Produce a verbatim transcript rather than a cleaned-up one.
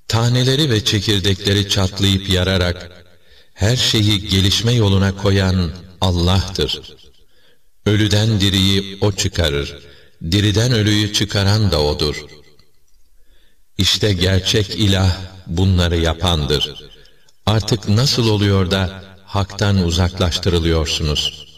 Taneleri ve çekirdekleri çatlayıp yararak her şeyi gelişme yoluna koyan Allah'tır. Ölüden diriyi O çıkarır, diriden ölüyü çıkaran da O'dur. İşte gerçek ilah bunları yapandır. Artık nasıl oluyor da haktan uzaklaştırılıyorsunuz?